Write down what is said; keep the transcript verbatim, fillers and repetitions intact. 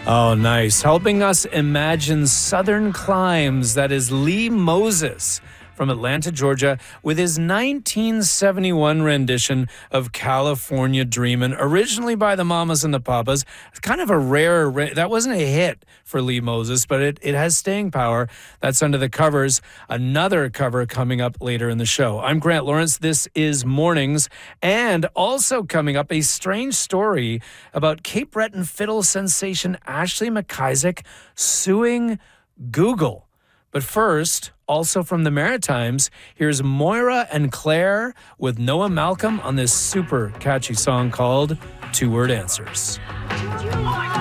Oh, nice. Helping us imagine southern climes. That is Lee Moses from Atlanta, Georgia, with his nineteen seventy-one rendition of California Dreamin', originally by the Mamas and the Papas. It's kind of a rare, that wasn't a hit for Lee Moses, but it, it has staying power. That's Under the Covers, another cover coming up later in the show. I'm Grant Lawrence. This is Mornings. And also coming up, a strange story about Cape Breton fiddle sensation Ashley McIsaac suing Google. But first, also from the Maritimes, here's Moira and Claire with Noah Malcolm on this super catchy song called Two Word Answers.